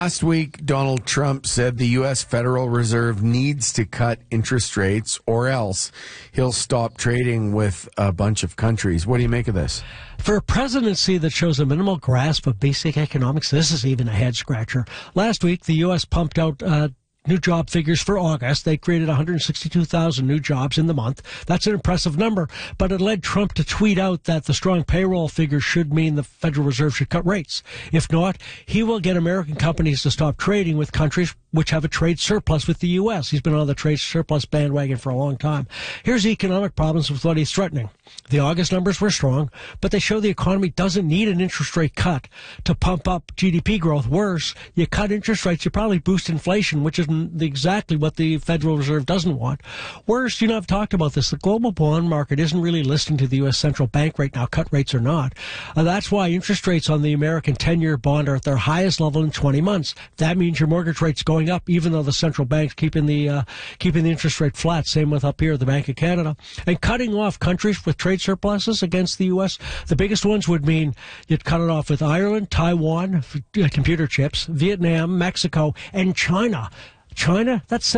Last week, Donald Trump said the U.S. Federal Reserve needs to cut interest rates or else he'll stop trading with a bunch of countries. What do you make of this? For a presidency that shows a minimal grasp of basic economics, this is even a head-scratcher. Last week, the U.S. pumped out new job figures for August. They created 162,000 new jobs in the month. That's an impressive number, but it led Trump to tweet out that the strong payroll figures should mean the Federal Reserve should cut rates. If not, he will get American companies to stop trading with countries which have a trade surplus with the U.S. He's been on the trade surplus bandwagon for a long time. Here's economic problems with what he's threatening. The August numbers were strong, but they show the economy doesn't need an interest rate cut to pump up GDP growth. Worse, you cut interest rates, you probably boost inflation, which is exactly what the Federal Reserve doesn't want. Worse, you know, I've talked about this. The global bond market isn't really listening to the U.S. central bank right now, cut rates or not. That's why interest rates on the American 10-year bond are at their highest level in 20 months. That means your mortgage rate's going up, even though the central bank's keeping the interest rate flat. Same with up here, the Bank of Canada. And cutting off countries with trade surpluses against the U.S., the biggest ones would mean you'd cut it off with Ireland, Taiwan, computer chips, Vietnam, Mexico, and China. China, that's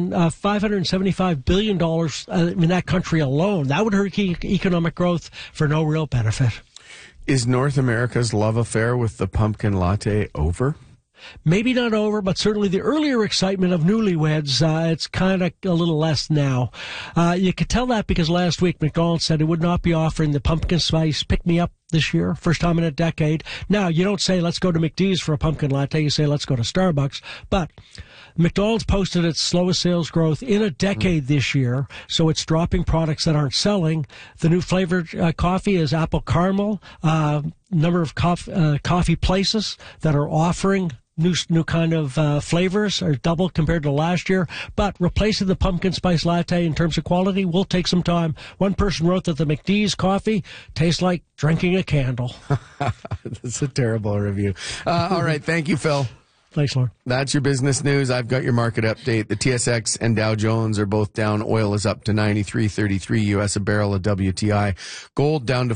$575 billion in that country alone. That would hurt economic growth for no real benefit. Is North America's love affair with the pumpkin latte over? Maybe not over, but certainly the earlier excitement of newlyweds, it's kind of a little less now. You could tell that because last week McDonald's said it would not be offering the pumpkin spice pick-me-up this year, first time in a decade. Now, you don't say, let's go to McD's for a pumpkin latte. You say, let's go to Starbucks. But McDonald's posted its slowest sales growth in a decade this year, so it's dropping products that aren't selling. The new flavored coffee is apple caramel. Number of coffee places that are offering new kind of flavors are double compared to last year, but replacing the pumpkin spice latte in terms of quality will take some time. One person wrote that the McD's coffee tastes like drinking a candle. That's a terrible review. All right. Thank you, Phil. Thanks, Lauren. That's your business news. I've got your market update. The TSX and Dow Jones are both down. Oil is up to 93.33 U.S. a barrel of WTI. Gold down to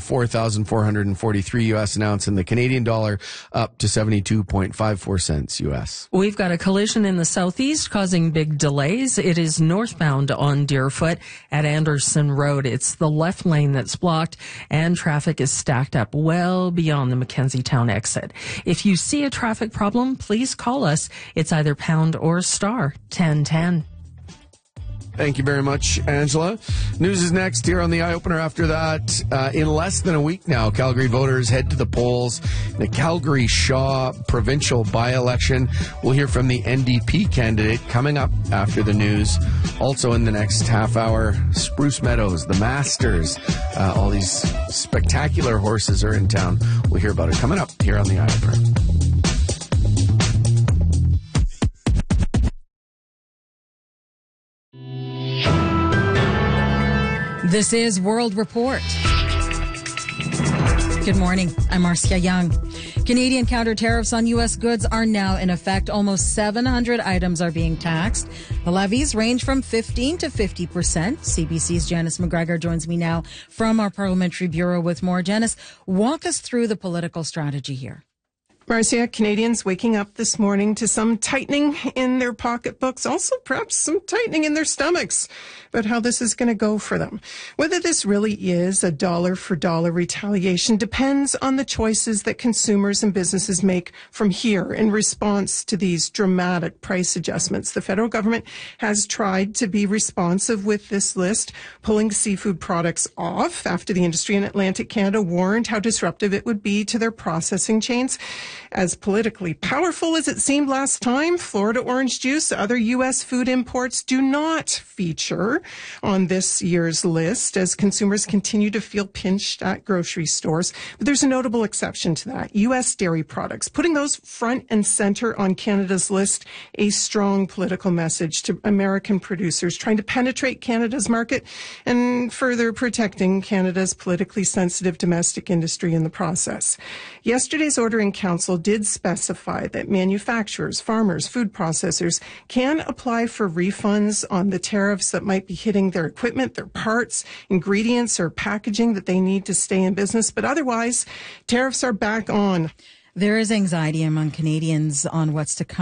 4,443 U.S. an ounce, and the Canadian dollar up to 72.54 cents U.S. We've got a collision in the southeast causing big delays. It is northbound on Deerfoot at Anderson Road. It's the left lane that's blocked, and traffic is stacked up well beyond the Mackenzie Town exit. If you see a traffic problem, please call us. It's either pound or star 1010. Thank you very much, Angela. News is next here on the Eye Opener. After that, in less than a week now, Calgary voters head to the polls in the Calgary Shaw provincial by-election. We'll hear from the NDP candidate coming up after the news. Also in the next half hour, Spruce Meadows, the Masters. All these spectacular horses are in town. We'll hear about it coming up here on the Eye Opener. This is World Report. Good morning. I'm Marcia Young. Canadian counter tariffs on U.S. goods are now in effect. Almost 700 items are being taxed. The levies range from 15 to 50%. CBC's Janice McGregor joins me now from our Parliamentary Bureau with more. Janice, walk us through the political strategy here. Marcia, Canadians waking up this morning to some tightening in their pocketbooks, also perhaps some tightening in their stomachs about how this is going to go for them. Whether this really is a dollar-for-dollar retaliation depends on the choices that consumers and businesses make from here in response to these dramatic price adjustments. The federal government has tried to be responsive with this list, pulling seafood products off after the industry in Atlantic Canada warned how disruptive it would be to their processing chains. As politically powerful as it seemed last time, Florida orange juice, other U.S. food imports do not feature on this year's list as consumers continue to feel pinched at grocery stores. But there's a notable exception to that. U.S. dairy products, putting those front and center on Canada's list, a strong political message to American producers trying to penetrate Canada's market and further protecting Canada's politically sensitive domestic industry in the process. Yesterday's order in Council did specify that manufacturers, farmers, food processors can apply for refunds on the tariffs that might be hitting their equipment, their parts, ingredients, or packaging that they need to stay in business. But otherwise, tariffs are back on. There is anxiety among Canadians on what's to come.